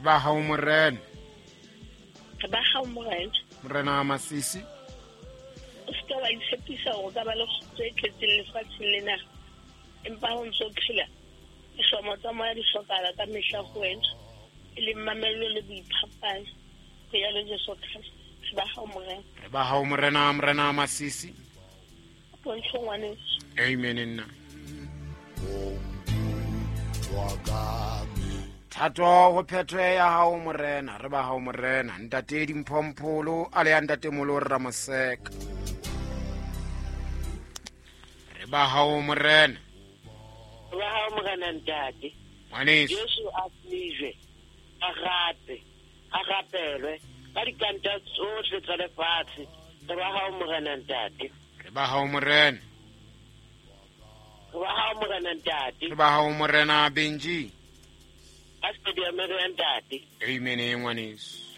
ba hao morena. Re ba hao morena. Morena Masisi. O ska wa itshepisa go ka ba le tse tletseng lefatsheng lena. Empa ho ntso phela. Isomo tsa moya di hlokala ka mehla go wena. E le mamello le boiphapang. Go ya le Jesu Kristo. Re ba hao morena. Re ba hao morena Masisi. Bontsho ngwaneso. Amen nna. Thato go phetwe ya hao morena, re ba hao morena, ntate Dimphompholo a le ya ntate Molo Ramaseka. Re ba hao morena. Re ba hao morena ntate. Ngwaneso. Jesu a tsejwe, a rate, a rapelwe, ka dikanta tsohle tsa lefatshe. Re ba hao morena ntate. Re ba hao morena. Re ba hao morena ntate. Re ba hao morena Benji. A stadium re ntate. Amen ngwaneso.